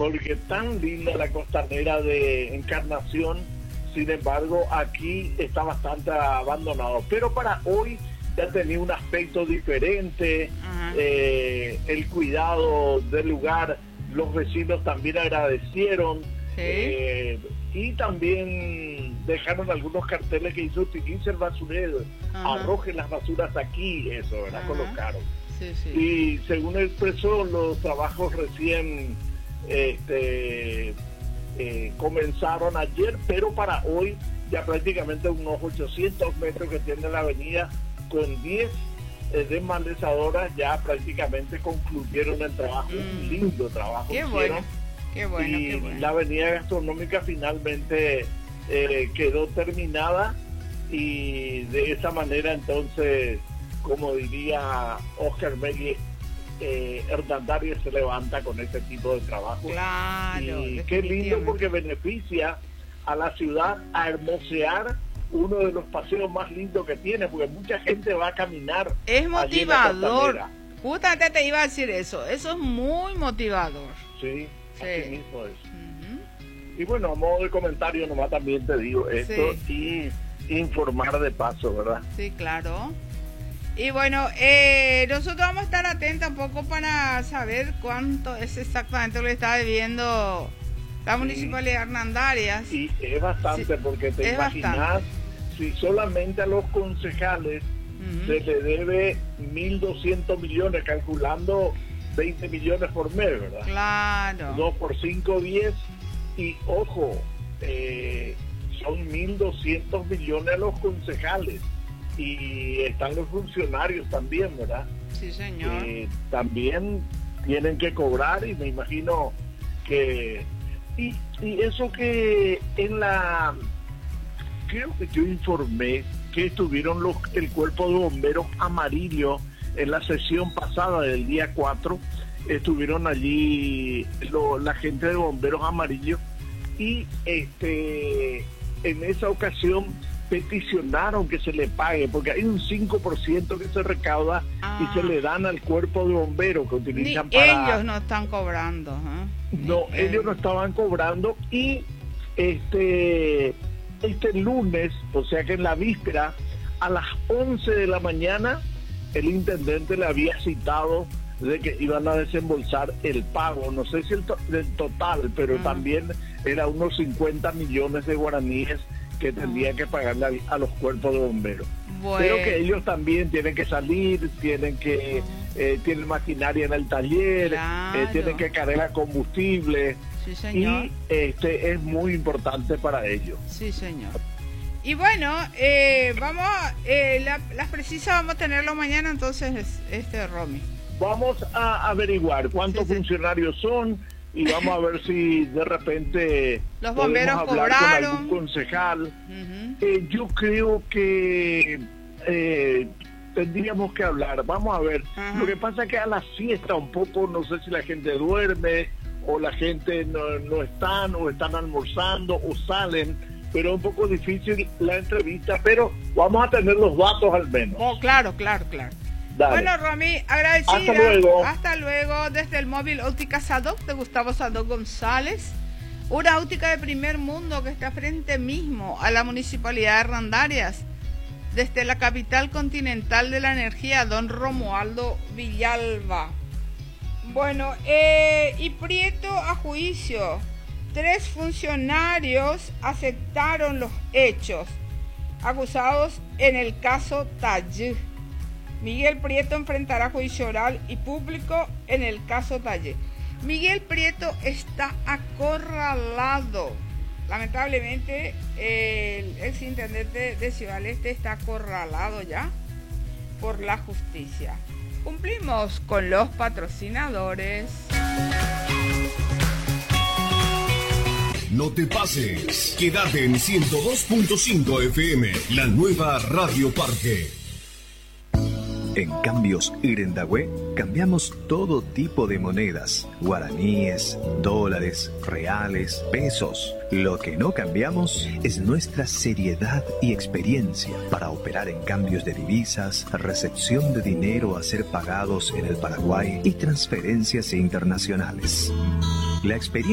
porque tan linda la costanera de Encarnación, sin embargo aquí está bastante abandonado, pero para hoy ya tenía un aspecto diferente. El cuidado del lugar, los vecinos también agradecieron. Sí. Y también dejaron algunos carteles que hizo: utilice el basurero, arrojen las basuras aquí, eso, ¿verdad? Colocaron. Sí, sí. Y según expresó, los trabajos recién comenzaron ayer, pero para hoy ya prácticamente unos 800 metros que tiene la avenida con 10 desmalezadoras ya prácticamente concluyeron el trabajo. Un lindo trabajo. Qué bueno, qué bueno, y qué bueno. la avenida gastronómica finalmente quedó terminada, y de esa manera entonces, como diría Oscar Megui, Hernandarias se levanta con este tipo de trabajo. Claro, y qué lindo, porque beneficia a la ciudad a hermosear uno de los paseos más lindos que tiene, porque mucha gente va a caminar. Es motivador. Justamente te iba a decir eso es muy motivador. Sí, así mismo es. Y bueno, a modo de comentario nomás también te digo esto, y informar de paso, ¿verdad? Sí, claro. Y bueno, nosotros vamos a estar atentos un poco para saber cuánto es exactamente lo que está debiendo la Municipalidad de Hernandarias. Y es bastante, porque te imaginas, si solamente a los concejales se le debe 1.200 millones, calculando 20 millones por mes, ¿verdad? Claro. 2 por 5, 10. Y ojo, son 1.200 millones a los concejales. Y están los funcionarios también, ¿verdad? Sí, señor. También tienen que cobrar, y me imagino que... Y eso que creo que yo informé que estuvieron el cuerpo de bomberos amarillo en la sesión pasada del día 4, estuvieron allí la gente de bomberos amarillos, y en esa ocasión peticionaron que se le pague, porque hay un 5% que se recauda y se le dan al cuerpo de bomberos que utilizan ellos no están cobrando. No, ellos no estaban cobrando. Y este lunes, o sea que en la víspera, a las 11 de la mañana, el intendente le había citado de que iban a desembolsar el pago, no sé si el total, pero también era unos 50 millones de guaraníes que tendrían que pagarle a los cuerpos de bomberos. Bueno. Pero que ellos también tienen que salir, tienen tienen maquinaria en el taller, claro. Tienen que cargar combustible. Sí, señor. Y es muy importante para ellos. Sí, señor. Y bueno, las precisas vamos a tenerlo mañana, entonces, Romy. Vamos a averiguar cuántos funcionarios son, y vamos a ver si de repente los bomberos hablar cobraron con algún concejal. Yo creo que tendríamos que hablar. Vamos a ver. Lo que pasa es que a la siesta un poco, no sé si la gente duerme, o la gente no están, o están almorzando, o salen, pero es un poco difícil la entrevista, pero vamos a tener los datos al menos. Oh, claro. Dale. Bueno, Romy, agradecida. Hasta luego. Hasta luego. Desde el móvil Óptica Sadoc de Gustavo Sadoc González, una óptica de primer mundo que está frente mismo a la Municipalidad de Hernandarias. Desde la capital continental de la energía, don Romualdo Villalba. Bueno, y Prieto a juicio. 3 funcionarios aceptaron los hechos acusados en el caso Tallé. Miguel Prieto enfrentará juicio oral y público en el caso Tallé. Miguel Prieto está acorralado. Lamentablemente, el exintendente de Ciudad del Este está acorralado ya por la justicia. Cumplimos con los patrocinadores. No te pases. Quédate en 102.5 FM, la nueva Radio Parque. En Cambios Irendahue cambiamos todo tipo de monedas, guaraníes, dólares, reales, pesos. Lo que no cambiamos es nuestra seriedad y experiencia para operar en cambios de divisas, recepción de dinero a ser pagados en el Paraguay y transferencias internacionales. La experiencia